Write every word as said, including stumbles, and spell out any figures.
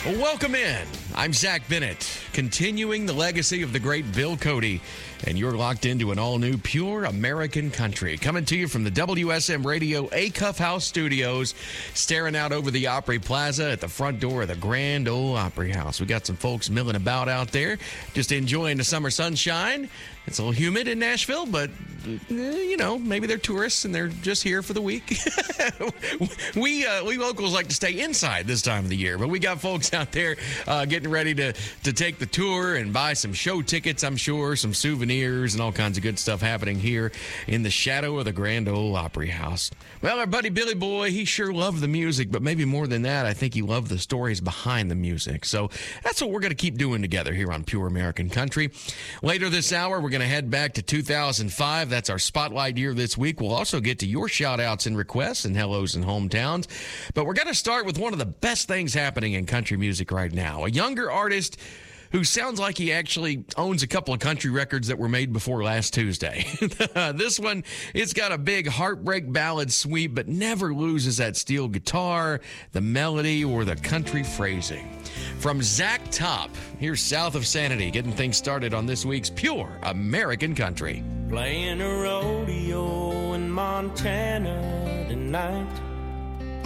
Welcome in. I'm Zach Bennett, continuing the legacy of the great Bill Cody, and you're locked into an all-new Pure American Country, coming to you from the W S M Radio Acuff House Studios, staring out over the Opry Plaza at the front door of the Grand Ole Opry House. We got some folks milling about out there, just enjoying the summer sunshine. It's a little humid in Nashville, but, you know, maybe they're tourists and they're just here for the week. we uh, we locals like to stay inside this time of the year, but we got folks out there uh, getting ready to, to take the tour and buy some show tickets, I'm sure, some souvenirs and all kinds of good stuff happening here in the shadow of the Grand Ole Opry House. Well, our buddy Billy Boy, he sure loved the music, but maybe more than that, I think he loved the stories behind the music. So that's what we're going to keep doing together here on Pure American Country. Later this hour, we're going to head back to two thousand five. That's our spotlight year this week. We'll also get to your shout-outs and requests and hellos and hometowns. But we're going to start with one of the best things happening in country music right now. A younger artist who sounds like he actually owns a couple of country records that were made before last Tuesday. This one, it's got a big heartbreak ballad sweep, but never loses that steel guitar, the melody, or the country phrasing. From Zach Top, here's South of Sanity, getting things started on this week's Pure American Country. Playing a rodeo in Montana tonight.